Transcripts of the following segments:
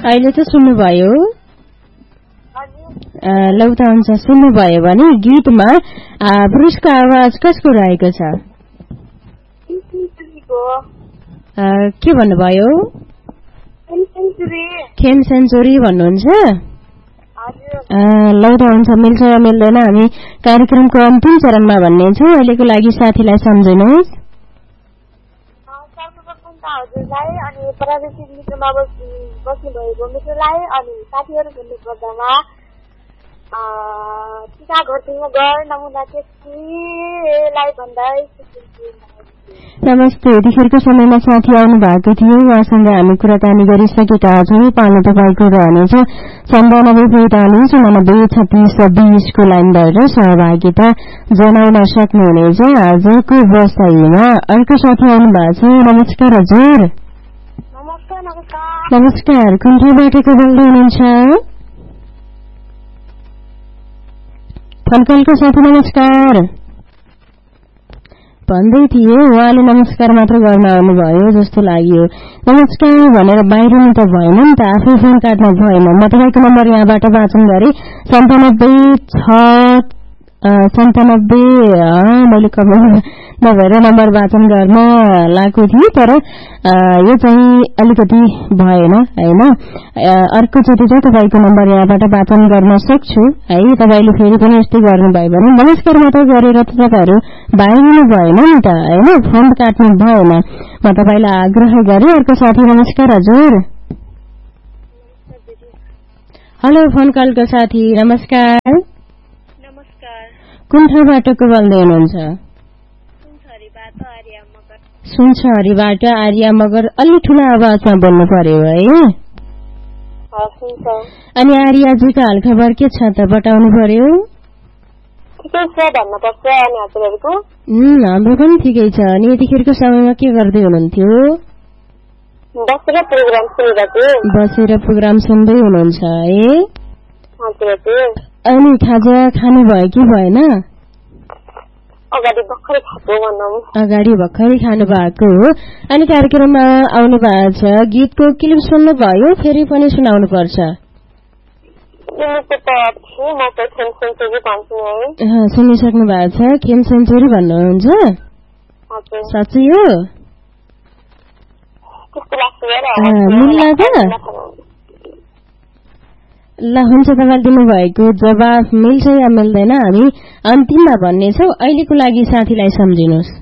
अहिले त सुन्नुभयो लौ त हुन्छ सुन्नुभयो भने गीतमा पुरुषको आवाज कसको रहेको छ के भन्नुभयो खेम सेन्चुरी भन्नुहुन्छ लौ त हुन्छ मिल्छ या मिल्दैन हामी कार्यक्रमको अन्तिम चरणमा भन्ने छौँ अहिलेको लागि साथीलाई सम्झिनुहोस् हजुरलाई अनि प्रादेशिक मित्रमा बस्नु भएको मित्रलाई अनि साथीहरू भन्नुपर्दामा टिका घरतिर गएर नमुना केटीलाई भन्दै नमस्ते यतिखेरको समयमा साथी आउनु भएको थियो उहाँसँग हामी कुराकानी गरिसकेका छौँ पालो तपाईँको रहनेछ 9545893620 को लाइनबाट सहभागिता जनाउन सक्नुहुनेछ आजको बसाइमा अर्को साथी आउनु भएको छ नमस्कार हजुर नमस्कार कुन ठाउँबाट को बोल्दै हुनुहुन्छ फनकलको साथी नमस्कार भन्दै थिए उहाँले नमस्कार मात्र गर्न आउनुभयो जस्तो लाग्यो नमस्कार भनेर बाहिरनु त भएन नि त आफै फोन काट्न भएन म तपाईँको नम्बर यहाँबाट वाचन गरेँ 97 मैले कमेन्ट नभएर नम्बर वाचन गर्न लागेको थिएँ तर यो चाहिँ अलिकति भएन हैन अर्कोचोटि चाहिँ तपाईँको नम्बर यहाँबाट वाचन गर्न सक्छु है तपाईँले फेरि पनि यस्तै गर्नुभयो भने नमस्कार मात्र गरेर त तपाईँहरू बाहिरिनु भएन नि त हैन फोन काट्नु भएन म तपाईँलाई आग्रह गरेँ अर्को साथी नमस्कार हजुर हेलो फोन कलको साथी नमस्कार कुन ठाउँबाट को बोल्दै हुनुहुन्छ सुनसरीबाट आर्या मगर अलि ठूलो आवाजमा बोल्नु पर्यो है अनि आर्याजीको हालखबर के छ त बताउनु पर्यो हाम्रो पनि ठिकै छ अनि यतिखेरको समयमा के गर्दै हुनुहुन्थ्यो बसेर प्रोग्राम सुन्दै हुनुहुन्छ है अनि खाजा खानु भयो कि भएन अगाडि भर्खरै खानु भएको हो अनि कार्यक्रममा आउनु भएको छ गीतको क्लिप सुन्नुभयो फेरि पनि सुनाउनु पर्छ सुनिसक्नु भएको छ खेम सेन्चुरी भन्नुहुन्छ साँच्चै हो मिल्ला त ल हुन्छ तपाईँले दिनुभएको जवाफ मिल्छ या मिल्दैन हामी अन्तिममा भन्नेछौँ अहिलेको लागि साथीलाई सम्झिनुहोस्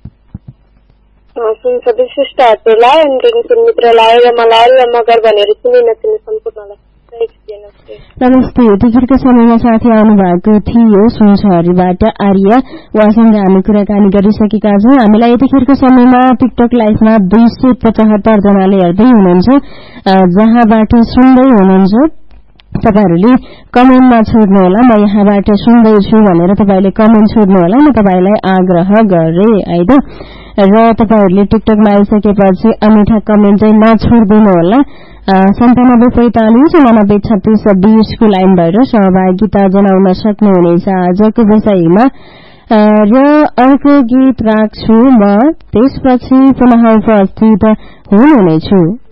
नमस्ते यतिखेरको समयमा साथी आउनु भएको थियो सुनसरीबाट आर्या उहाँसँग हामी कुराकानी गरिसकेका छौँ हामीलाई यतिखेरको समयमा टिकटक लाइभमा 275 जनाले हेर्दै हुनुहुन्छ जहाँबाट सुन्दै हुनुहुन्छ तपाईहरुले कमेन्टमा छोड्नु होला म यहाँबाट सुन्दैछु भनेर तपाईले कमेन्ट छोड्नु होला म तपाईलाई आग्रह गरे है त र तपाईहरुले टिकटकमा आइसकेपछि अमिठा कमेन्ट चाहिँ नछोड्दिनु होला 9745893620 को लाइनबाट सहभागिता जनाउन सक्नुहुनेछ आजको विषयमा र अर्को गीत राख्छु म त्यसपछि पुनः उपस्थित हुनुहुनेछु